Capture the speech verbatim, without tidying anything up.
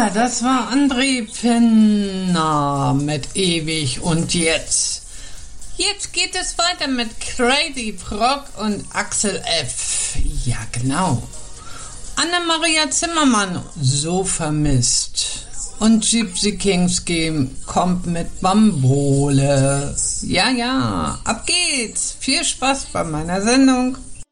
Ja, das war André Penner mit Ewig und jetzt. Jetzt geht es weiter mit Crazy Frog und Axel F. Ja, genau. Anna-Maria Zimmermann, so vermisst. Und Gypsy Kings Game kommt mit Bambole. Ja, ja, ab geht's. Viel Spaß bei meiner Sendung.